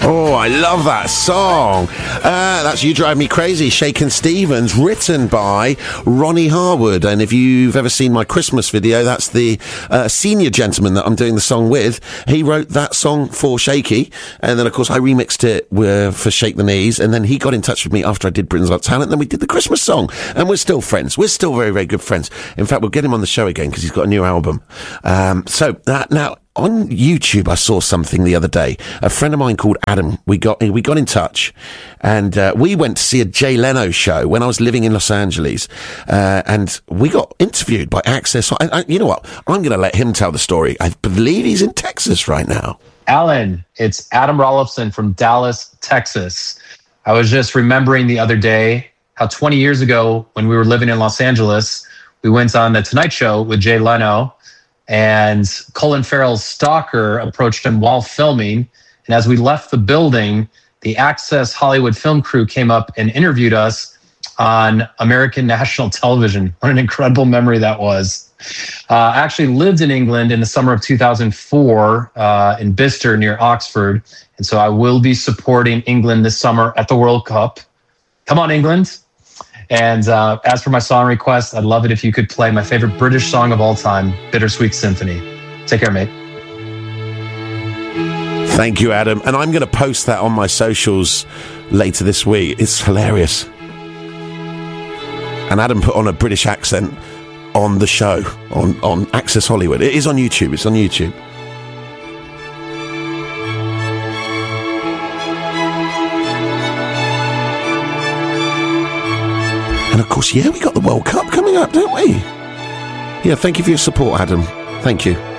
Oh, I love that song. That's You Drive Me Crazy, Shakin' Stevens, written by Ronnie Harwood. And if you've ever seen my Christmas video, that's the senior gentleman that I'm doing the song with. He wrote that song for Shaky. And then, of course, I remixed it for Shake the Knees. And then he got in touch with me after I did Britain's Got Talent. And then we did the Christmas song. And we're still friends. We're still very, very good friends. In fact, we'll get him on the show again because he's got a new album. Now, on YouTube, I saw something the other day. A friend of mine called Adam, we got in touch, and we went to see a Jay Leno show when I was living in Los Angeles, and we got interviewed by Access. You know what? I'm going to let him tell the story. I believe he's in Texas right now. Alan, it's Adam Rollifson from Dallas, Texas. I was just remembering the other day how 20 years ago, when we were living in Los Angeles, we went on The Tonight Show with Jay Leno, and Colin Farrell's stalker approached him while filming. And as we left the building, the Access Hollywood film crew came up and interviewed us on American national television. What an incredible memory that was. I actually lived in England in the summer of 2004 in Bicester near Oxford. And so I will be supporting England this summer at the World Cup. Come on, England. And as for my song request, I'd love it if you could play my favorite British song of all time, Bittersweet Symphony. Take care, mate. Thank you, Adam. And I'm going to post that on my socials later this week. It's hilarious. And Adam put on a British accent on the show, on Access Hollywood. It is on YouTube. It's on YouTube. And of course, we got the World Cup coming up, don't we? Yeah, thank you for your support, Adam. Thank you.